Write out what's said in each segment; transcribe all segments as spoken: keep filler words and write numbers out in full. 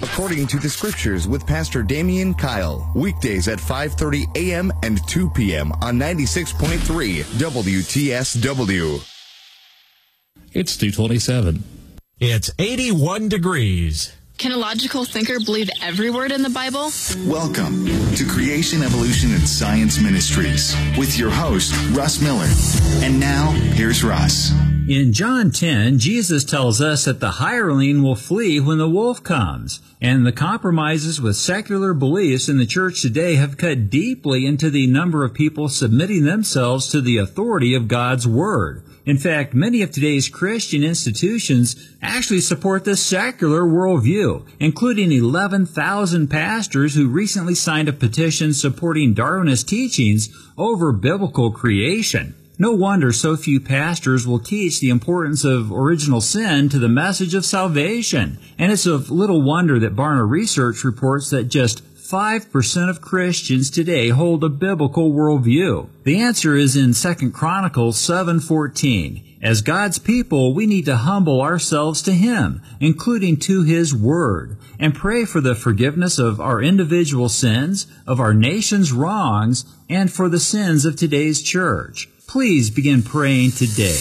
According to the Scriptures with Pastor Damian Kyle. Weekdays at five thirty a.m. and two p.m. on ninety-six point three W T S W. It's two twenty-seven. It's eighty-one degrees. Can a logical thinker believe every word in the Bible? Welcome to Creation, Evolution, and Science Ministries with your host, Russ Miller. And now, here's Russ. In John ten, Jesus tells us that the hireling will flee when the wolf comes, and the compromises with secular beliefs in the church today have cut deeply into the number of people submitting themselves to the authority of God's Word. In fact, many of today's Christian institutions actually support the secular worldview, including eleven thousand pastors who recently signed a petition supporting Darwinist teachings over biblical creation. No wonder so few pastors will teach the importance of original sin to the message of salvation. And it's of little wonder that Barna Research reports that just five percent of Christians today hold a biblical worldview. The answer is in Second Chronicles seven fourteen. As God's people, we need to humble ourselves to Him, including to His Word, and pray for the forgiveness of our individual sins, of our nation's wrongs, and for the sins of today's church. Please begin praying today.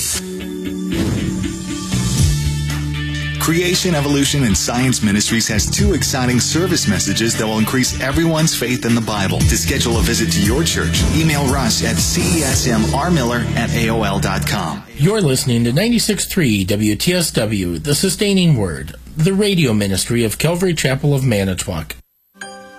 Creation, Evolution, and Science Ministries has two exciting service messages that will increase everyone's faith in the Bible. To schedule a visit to your church, email Russ at C E S M R Miller at A O L dot com. You're listening to ninety-six point three W T S W, The Sustaining Word, the radio ministry of Calvary Chapel of Manitowoc.